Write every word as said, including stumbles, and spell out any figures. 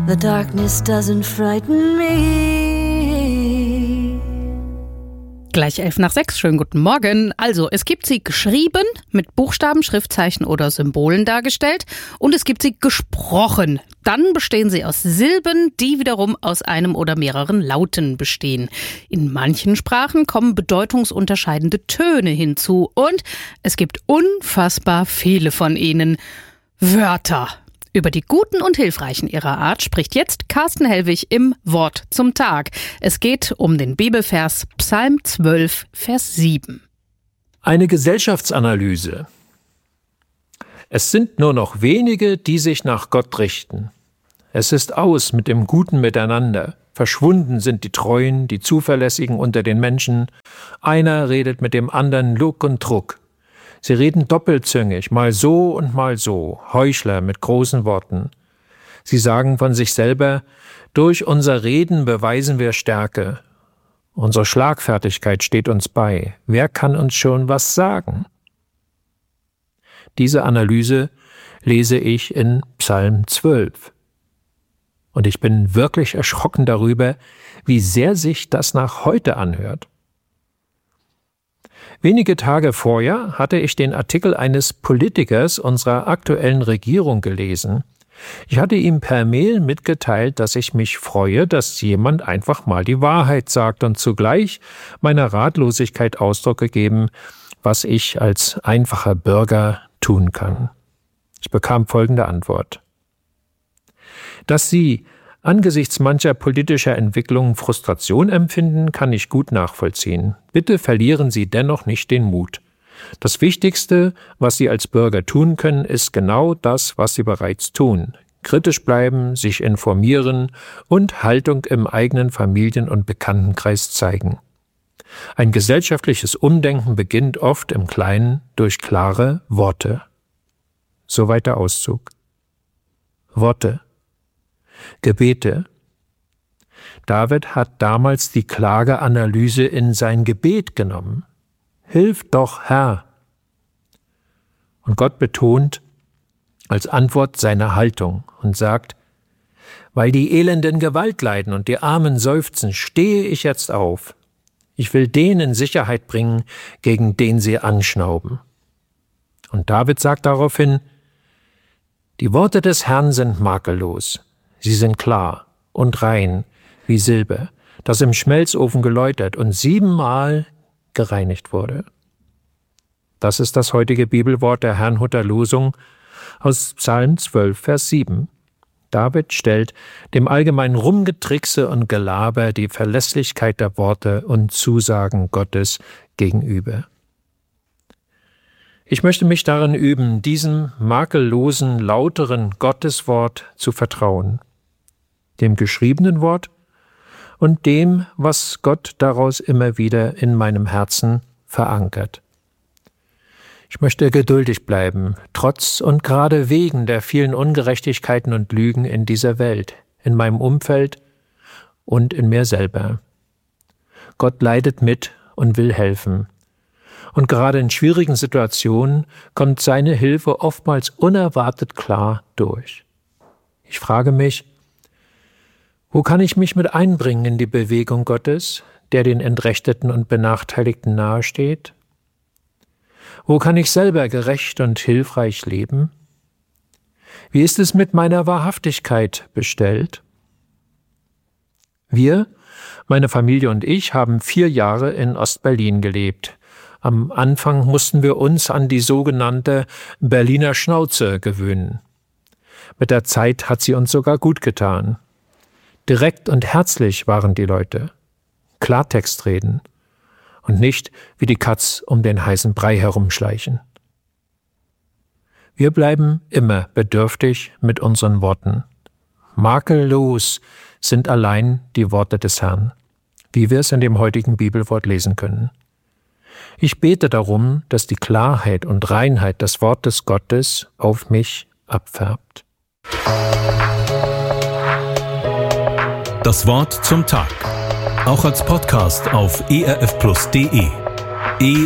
The darkness doesn't frighten me. Gleich elf nach sechs, schönen guten Morgen. Also, es gibt sie geschrieben, mit Buchstaben, Schriftzeichen oder Symbolen dargestellt, und es gibt sie gesprochen. Dann bestehen sie aus Silben, die wiederum aus einem oder mehreren Lauten bestehen. In manchen Sprachen kommen bedeutungsunterscheidende Töne hinzu und es gibt unfassbar viele von ihnen. Wörter. Über die guten und hilfreichen ihrer Art spricht jetzt Carsten Hellwig im Wort zum Tag. Es geht um den Bibelvers Psalm zwölf, Vers sieben. Eine Gesellschaftsanalyse. Es sind nur noch wenige, die sich nach Gott richten. Es ist aus mit dem guten Miteinander. Verschwunden sind die Treuen, die Zuverlässigen unter den Menschen. Einer redet mit dem anderen Lug und Trug. Sie reden doppelzüngig, mal so und mal so, Heuchler mit großen Worten. Sie sagen von sich selber, durch unser Reden beweisen wir Stärke. Unsere Schlagfertigkeit steht uns bei. Wer kann uns schon was sagen? Diese Analyse lese ich in Psalm zwölf. Und ich bin wirklich erschrocken darüber, wie sehr sich das nach heute anhört. Wenige Tage vorher hatte ich den Artikel eines Politikers unserer aktuellen Regierung gelesen. Ich hatte ihm per Mail mitgeteilt, dass ich mich freue, dass jemand einfach mal die Wahrheit sagt und zugleich meiner Ratlosigkeit Ausdruck gegeben, was ich als einfacher Bürger tun kann. Ich bekam folgende Antwort. Dass Sie angesichts mancher politischer Entwicklungen Frustration empfinden, kann ich gut nachvollziehen. Bitte verlieren Sie dennoch nicht den Mut. Das Wichtigste, was Sie als Bürger tun können, ist genau das, was Sie bereits tun. Kritisch bleiben, sich informieren und Haltung im eigenen Familien- und Bekanntenkreis zeigen. Ein gesellschaftliches Umdenken beginnt oft im Kleinen durch klare Worte. Soweit der Auszug. Worte. Gebete. David hat damals die Klageanalyse in sein Gebet genommen. Hilf doch, Herr. Und Gott betont als Antwort seine Haltung und sagt, weil die Elenden Gewalt leiden und die Armen seufzen, stehe ich jetzt auf. Ich will den in Sicherheit bringen, gegen den sie anschnauben. Und David sagt daraufhin, die Worte des Herrn sind makellos. Sie sind klar und rein wie Silber, das im Schmelzofen geläutert und siebenmal gereinigt wurde. Das ist das heutige Bibelwort der Herrnhuter Losung aus Psalm zwölf, Vers sieben. David stellt dem allgemeinen Rumgetrickse und Gelaber die Verlässlichkeit der Worte und Zusagen Gottes gegenüber. Ich möchte mich darin üben, diesem makellosen, lauteren Gotteswort zu vertrauen. Dem geschriebenen Wort und dem, was Gott daraus immer wieder in meinem Herzen verankert. Ich möchte geduldig bleiben, trotz und gerade wegen der vielen Ungerechtigkeiten und Lügen in dieser Welt, in meinem Umfeld und in mir selber. Gott leidet mit und will helfen. Und gerade in schwierigen Situationen kommt seine Hilfe oftmals unerwartet klar durch. Ich frage mich, wo kann ich mich mit einbringen in die Bewegung Gottes, der den Entrechteten und Benachteiligten nahesteht? Wo kann ich selber gerecht und hilfreich leben? Wie ist es mit meiner Wahrhaftigkeit bestellt? Wir, meine Familie und ich, haben vier Jahre in Ostberlin gelebt. Am Anfang mussten wir uns an die sogenannte Berliner Schnauze gewöhnen. Mit der Zeit hat sie uns sogar gut getan. Direkt und herzlich waren die Leute. Klartext reden und nicht wie die Katz um den heißen Brei herumschleichen. Wir bleiben immer bedürftig mit unseren Worten. Makellos sind allein die Worte des Herrn, wie wir es in dem heutigen Bibelwort lesen können. Ich bete darum, dass die Klarheit und Reinheit des Wortes Gottes auf mich abfärbt. Das Wort zum Tag. Auch als Podcast auf e r f plus punkt d e.